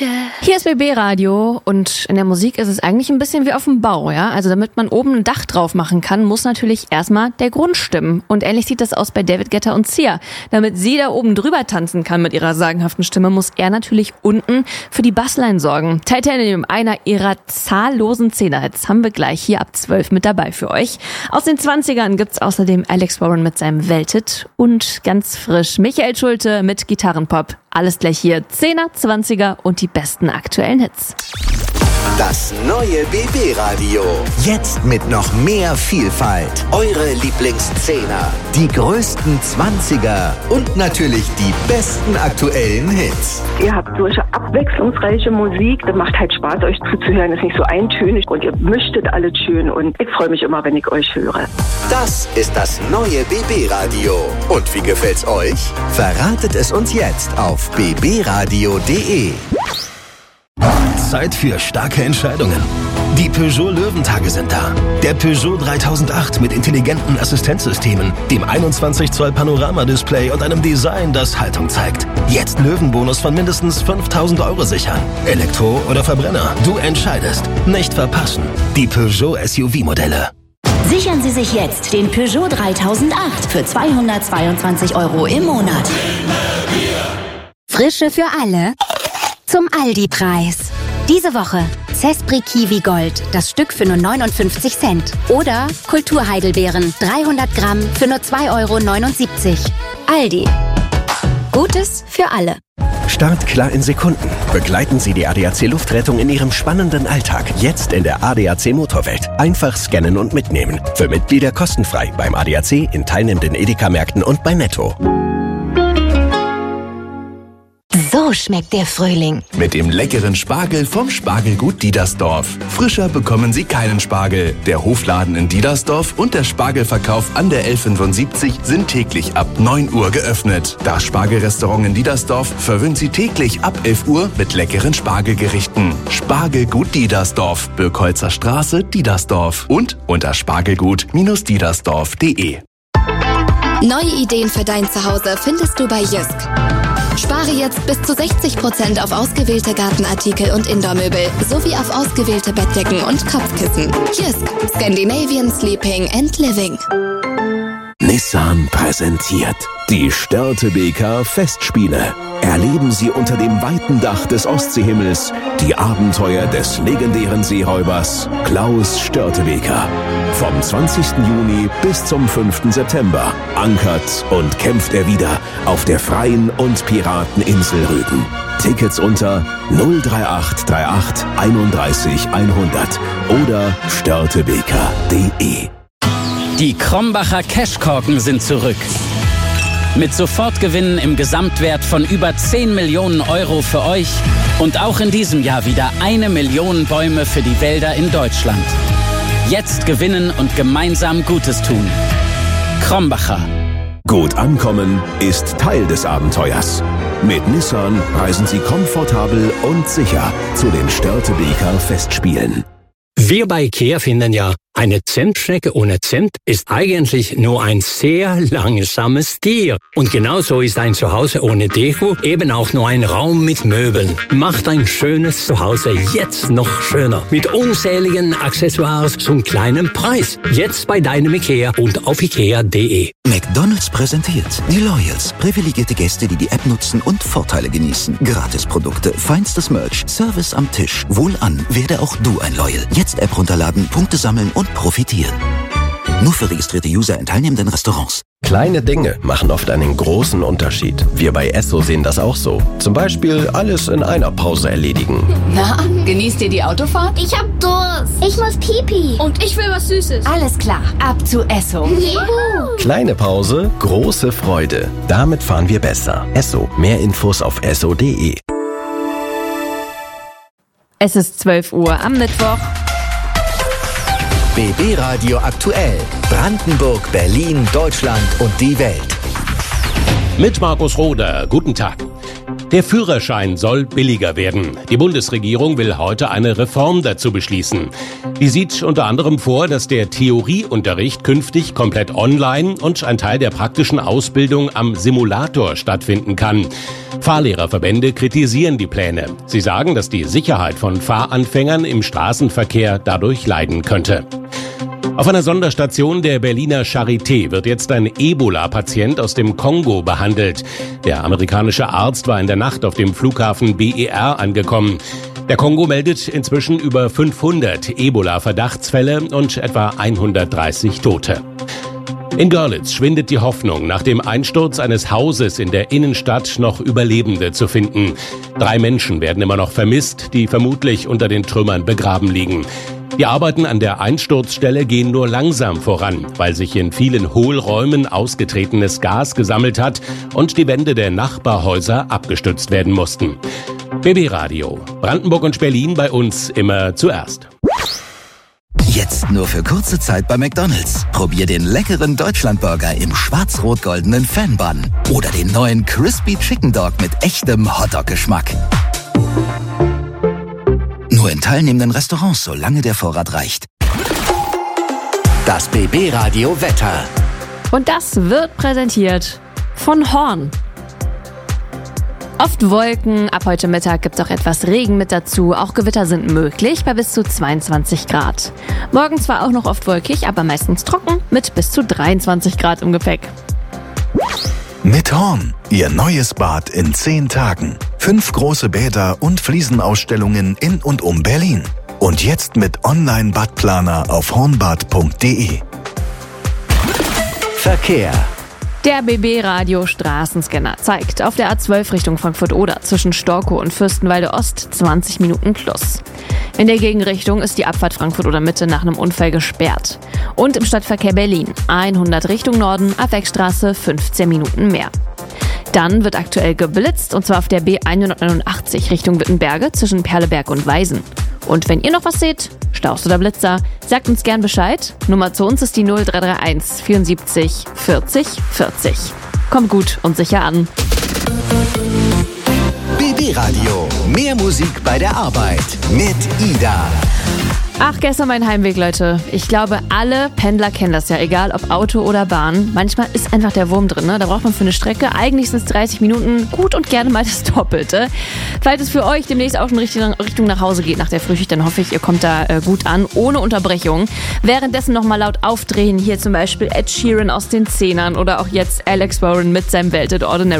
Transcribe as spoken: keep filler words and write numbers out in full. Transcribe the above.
Geschichte. Hier ist B B Radio und in der Musik ist es eigentlich ein bisschen wie auf dem Bau, ja? Also damit man oben ein Dach drauf machen kann, muss natürlich erstmal der Grund stimmen. Und ähnlich sieht das aus bei David Guetta und Sia. Damit sie da oben drüber tanzen kann mit ihrer sagenhaften Stimme, muss er natürlich unten für die Bassline sorgen. Titanium, einer ihrer zahllosen Zehner-Hits, haben wir gleich hier ab zwölf mit dabei für euch. Aus den zwanzigern gibt's außerdem Alex Warren mit seinem Welthit und ganz frisch Michael Schulte mit Gitarrenpop. Alles gleich hier, Zehner, Zwanziger und die besten aktuellen Hits. Das neue B B Radio. Jetzt mit noch mehr Vielfalt. Eure Lieblingszehner, die größten Zwanziger und natürlich die besten aktuellen Hits. Ihr habt solche abwechslungsreiche Musik. Das macht halt Spaß, euch zuzuhören. Ist nicht so eintönig und ihr mischtet alles schön. Und ich freue mich immer, wenn ich euch höre. Das ist das neue B B Radio. Und wie gefällt's euch? Verratet es uns jetzt auf b b radio punkt d e. Zeit für starke Entscheidungen. Die Peugeot Löwentage sind da. Der Peugeot dreitausendacht mit intelligenten Assistenzsystemen, dem einundzwanzig Zoll Panoramadisplay und einem Design, das Haltung zeigt. Jetzt Löwenbonus von mindestens fünftausend Euro sichern. Elektro oder Verbrenner, du entscheidest. Nicht verpassen. Die Peugeot S U V-Modelle. Sichern Sie sich jetzt den Peugeot dreitausendacht für zweihundertzweiundzwanzig Euro im Monat. Frische für alle zum Aldi-Preis. Diese Woche Zespri Kiwi Gold, das Stück für nur neunundfünfzig Cent. Oder Kulturheidelbeeren, dreihundert Gramm für nur zwei Euro neunundsiebzig. Aldi. Gutes für alle. Start klar in Sekunden. Begleiten Sie die A D A C Luftrettung in Ihrem spannenden Alltag. Jetzt in der A D A C Motorwelt. Einfach scannen und mitnehmen. Für Mitglieder kostenfrei beim A D A C, in teilnehmenden Edeka-Märkten und bei Netto. So schmeckt der Frühling. Mit dem leckeren Spargel vom Spargelgut Diedersdorf. Frischer bekommen Sie keinen Spargel. Der Hofladen in Diedersdorf und der Spargelverkauf an der L fünfundsiebzig sind täglich ab neun Uhr geöffnet. Das Spargelrestaurant in Diedersdorf verwöhnt Sie täglich ab elf Uhr mit leckeren Spargelgerichten. Spargelgut Diedersdorf, Birkholzer Straße, Diedersdorf und unter spargelgut Bindestrich diedersdorf punkt de. Neue Ideen für dein Zuhause findest du bei Jysk. Spare jetzt bis zu sechzig Prozent auf ausgewählte Gartenartikel und Indoormöbel sowie auf ausgewählte Bettdecken und Kopfkissen. Jysk, Scandinavian Sleeping and Living. Nissan präsentiert die Störtebeker Festspiele. Erleben Sie unter dem weiten Dach des Ostseehimmels die Abenteuer des legendären Seeräubers Klaus Störtebeker. Vom zwanzigsten Juni bis zum fünften September ankert und kämpft er wieder auf der freien und Pirateninsel Rügen. Tickets unter null drei acht drei acht einunddreißig hundert oder störtebeker punkt de. Die Krombacher Cashkorken sind zurück. Mit Sofortgewinnen im Gesamtwert von über zehn Millionen Euro für euch und auch in diesem Jahr wieder eine Million Bäume für die Wälder in Deutschland. Jetzt gewinnen und gemeinsam Gutes tun. Krombacher. Gut ankommen ist Teil des Abenteuers. Mit Nissan reisen Sie komfortabel und sicher zu den Störtebeker Festspielen. Wir bei IKEA finden ja, eine Zentstrecke ohne Zent ist eigentlich nur ein sehr langsames Tier. Und genauso ist ein Zuhause ohne Deko eben auch nur ein Raum mit Möbeln. Macht ein schönes Zuhause jetzt noch schöner. Mit unzähligen Accessoires zum kleinen Preis. Jetzt bei deinem IKEA und auf ikea punkt de. McDonald's präsentiert die Loyals. Privilegierte Gäste, die die App nutzen und Vorteile genießen. Gratisprodukte, feinstes Merch, Service am Tisch. Wohlan, werde auch du ein Loyal. Jetzt App runterladen, Punkte sammeln und profitieren. Nur für registrierte User in teilnehmenden Restaurants. Kleine Dinge machen oft einen großen Unterschied. Wir bei Esso sehen das auch so. Zum Beispiel alles in einer Pause erledigen. Na, genießt ihr die Autofahrt? Ich hab Durst. Ich muss Pipi. Und ich will was Süßes. Alles klar, ab zu Esso. Juhu. Kleine Pause, große Freude. Damit fahren wir besser. Esso. Mehr Infos auf esso punkt de. Es ist zwölf Uhr am Mittwoch. B B Radio aktuell. Brandenburg, Berlin, Deutschland und die Welt. Mit Markus Roder. Guten Tag. Der Führerschein soll billiger werden. Die Bundesregierung will heute eine Reform dazu beschließen. Die sieht unter anderem vor, dass der Theorieunterricht künftig komplett online und ein Teil der praktischen Ausbildung am Simulator stattfinden kann. Fahrlehrerverbände kritisieren die Pläne. Sie sagen, dass die Sicherheit von Fahranfängern im Straßenverkehr dadurch leiden könnte. Auf einer Sonderstation der Berliner Charité wird jetzt ein Ebola-Patient aus dem Kongo behandelt. Der amerikanische Arzt war in der Nacht auf dem Flughafen B E R angekommen. Der Kongo meldet inzwischen über fünfhundert Ebola-Verdachtsfälle und etwa hundertdreißig Tote. In Görlitz schwindet die Hoffnung, nach dem Einsturz eines Hauses in der Innenstadt noch Überlebende zu finden. Drei Menschen werden immer noch vermisst, die vermutlich unter den Trümmern begraben liegen. Die Arbeiten an der Einsturzstelle gehen nur langsam voran, weil sich in vielen Hohlräumen ausgetretenes Gas gesammelt hat und die Wände der Nachbarhäuser abgestützt werden mussten. B B Radio. Brandenburg und Berlin bei uns immer zuerst. Jetzt nur für kurze Zeit bei McDonald's. Probier den leckeren Deutschlandburger im schwarz-rot-goldenen Fan-Bun oder den neuen Crispy Chicken Dog mit echtem Hotdog-Geschmack. Nur in teilnehmenden Restaurants, solange der Vorrat reicht. Das B B Radio Wetter. Und das wird präsentiert von Horn. Oft Wolken, ab heute Mittag gibt es auch etwas Regen mit dazu. Auch Gewitter sind möglich bei bis zu zweiundzwanzig Grad. Morgen zwar auch noch oft wolkig, aber meistens trocken mit bis zu dreiundzwanzig Grad im Gepäck. Mit Horn, Ihr neues Bad in zehn Tagen. Fünf große Bäder und Fliesenausstellungen in und um Berlin. Und jetzt mit Online-Badplaner auf hornbad punkt de. Verkehr. Der B B-Radio Straßenscanner zeigt auf der A zwölf Richtung Frankfurt-Oder zwischen Storkow und Fürstenwalde Ost zwanzig Minuten plus. In der Gegenrichtung ist die Abfahrt Frankfurt-Oder Mitte nach einem Unfall gesperrt. Und im Stadtverkehr Berlin hundert Richtung Norden, Abwegstraße fünfzehn Minuten mehr. Dann wird aktuell geblitzt, und zwar auf der B hundertneunundachtzig Richtung Wittenberge zwischen Perleberg und Weisen. Und wenn ihr noch was seht, Staus oder Blitzer, sagt uns gern Bescheid. Nummer zu uns ist die null drei drei eins vierundsiebzig vierzig vierzig. Kommt gut und sicher an. B B Radio. Mehr Musik bei der Arbeit mit Ida. Ach, gestern mein Heimweg, Leute. Ich glaube, alle Pendler kennen das ja, egal ob Auto oder Bahn. Manchmal ist einfach der Wurm drin, ne? Da braucht man für eine Strecke, eigentlich sind es dreißig Minuten, gut und gerne mal das Doppelte. Falls es für euch demnächst auch schon Richtung, Richtung nach Hause geht nach der Frühschicht, dann hoffe ich, ihr kommt da äh, gut an, ohne Unterbrechung. Währenddessen nochmal laut aufdrehen, hier zum Beispiel Ed Sheeran aus den Zehnern oder auch jetzt Alex Warren mit seinem Belted Ordinary.